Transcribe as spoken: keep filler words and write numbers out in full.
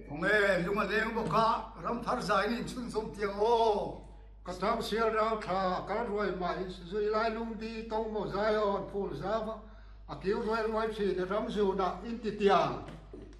ông ấy lúc mà lên một cá ram thar dài nên chun sông tiếng ô cái thằng xưa rau thà cái rồi mày rồi lại lung đi tông một dài on phun ra à kêu rồi rồi chỉ để ram dù đã in tiệt